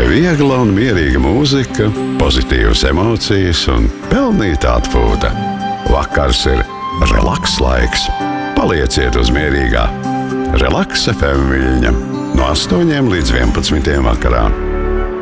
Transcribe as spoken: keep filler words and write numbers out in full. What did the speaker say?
Viegla un mierīga mūzika, pozitīvas emocijas un pelnīta atpūta. Vakars ir relaks laiks. Palieciet uz mierīgā Relaks F M viļņa no astoņiem līdz vienpadsmitiem vakarā.